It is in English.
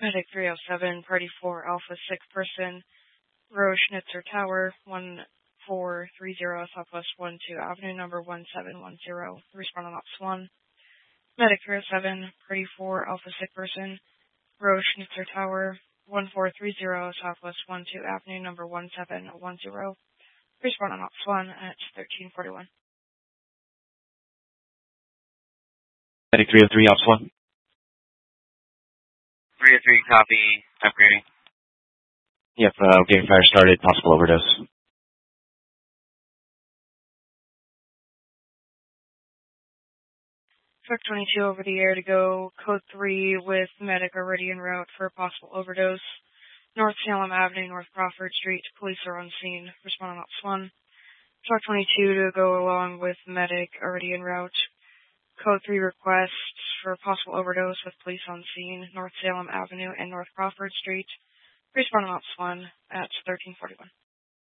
Medic 307, Party 4, Alpha 6 person, Roche Schnitzer Tower, 1430 Southwest 12 Avenue, number 1710. Respond on Ops 1. Medic 307, Party 4, Alpha 6 person, Roche Schnitzer Tower, 1430 Southwest 12 Avenue, number 1710. Respond on Ops 1 at 1341. Medic 303, Ops 1. 303, copy. Upgrading. Yep, getting fire started, possible overdose. Truck 22 over the air to go. Code 3 with medic already en route for a possible overdose. North Salem Avenue, North Crawford Street. Police are on scene. Respond on Ops 1. Truck 22 to go along with medic already en route. Code 3 requests for a possible overdose with police on scene. North Salem Avenue and North Crawford Street. Respond on Ops 1 at 1341.